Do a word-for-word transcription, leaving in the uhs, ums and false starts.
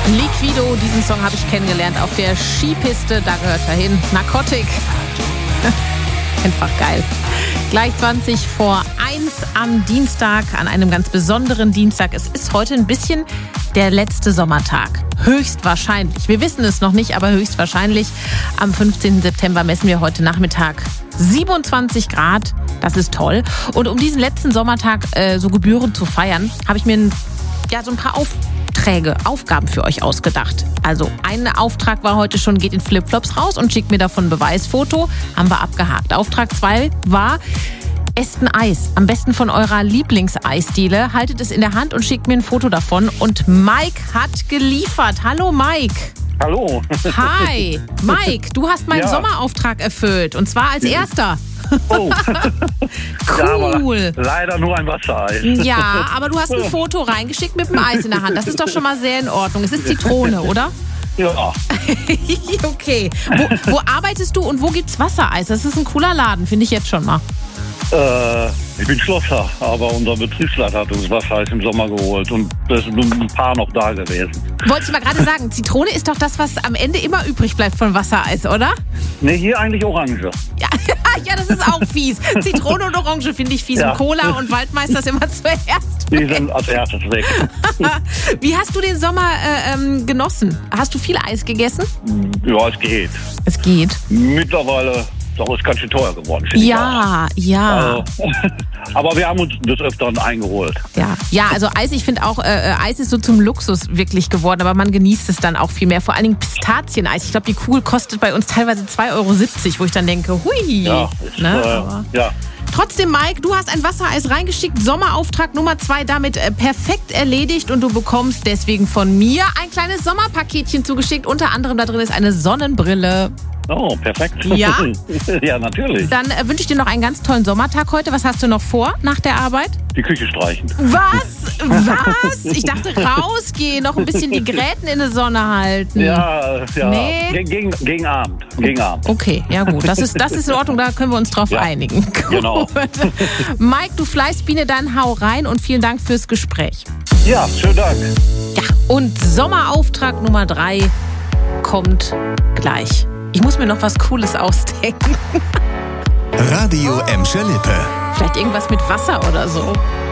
Liquido, diesen Song habe ich kennengelernt auf der Skipiste, da gehört er hin. Narcotic. Einfach geil. Gleich zwanzig vor eins am Dienstag, an einem ganz besonderen Dienstag. Es ist heute ein bisschen der letzte Sommertag. Höchstwahrscheinlich. Wir wissen es noch nicht, aber höchstwahrscheinlich. Am fünfzehnten September messen wir heute Nachmittag siebenundzwanzig Grad. Das ist toll. Und um diesen letzten Sommertag äh, so gebührend zu feiern, habe ich mir ein, ja, so ein paar Aufträge, Aufgaben für euch ausgedacht. Also ein Auftrag war heute schon, geht in Flipflops raus und schickt mir davon ein Beweisfoto. Haben wir abgehakt. Auftrag zwei war, esst ein Eis. Am besten von eurer Lieblingseisdiele. Haltet es in der Hand und schickt mir ein Foto davon. Und Mike hat geliefert. Hallo Mike. Hallo. Hi. Mike, du hast meinen Ja. Sommerauftrag erfüllt. Und zwar als erster. Oh. Cool. Ja, aber leider nur ein Wassereis. Ja, aber du hast ein Foto reingeschickt mit dem Eis in der Hand. Das ist doch schon mal sehr in Ordnung. Es ist Zitrone, oder? Ja. Okay. Wo, wo arbeitest du und wo gibt's Wassereis? Das ist ein cooler Laden, finde ich jetzt schon mal. Äh, ich bin Schlosser, aber unser Betriebsleiter hat uns Wassereis im Sommer geholt und es sind nur ein paar noch da gewesen. Wollte ich mal gerade sagen, Zitrone ist doch das, was am Ende immer übrig bleibt von Wassereis, oder? Ne, hier eigentlich Orange. Ja, ja, das ist auch fies. Zitrone und Orange finde ich fies. Ja. Und Cola und Waldmeister ist immer zuerst Die weg. sind als erstes weg. Wie hast du den Sommer äh, ähm, genossen? Hast du viel Eis gegessen? Ja, es geht. Es geht. Mittlerweile doch, ist ganz schön teuer geworden, finde Ja, ich ja. auch. Also, aber wir haben uns des Öfteren eingeholt. Ja, ja, also Eis, ich finde auch, äh, Eis ist so zum Luxus wirklich geworden, aber man genießt es dann auch viel mehr. Vor allen Dingen Pistazieneis. Ich glaube, die Kugel kostet bei uns teilweise zwei Euro siebzig, wo ich dann denke, hui. Ja, ist, Ne, äh, aber ja. trotzdem, Mike, du hast ein Wassereis reingeschickt. Sommerauftrag Nummer zwei damit äh, perfekt erledigt und du bekommst deswegen von mir ein kleines Sommerpaketchen zugeschickt. Unter anderem da drin ist eine Sonnenbrille. Oh, perfekt. Ja? Ja, natürlich. Dann äh, wünsche ich dir noch einen ganz tollen Sommertag heute. Was hast du noch vor nach der Arbeit? Die Küche streichen. Was? Was? Ich dachte rausgehen, noch ein bisschen die Gräten in der Sonne halten. Ja, ja. Nee. Ge- Gegen, gegen Abend. Gegen Abend. Okay, ja gut, das ist, das ist in Ordnung, da können wir uns drauf Ja, einigen. genau. Gut. Mike, du Fleißbiene, dann hau rein und vielen Dank fürs Gespräch. Ja, schönen Dank. Ja, und Sommerauftrag Nummer drei kommt gleich. Ich muss mir noch was Cooles ausdenken. Radio Emscher Lippe. Vielleicht irgendwas mit Wasser oder so.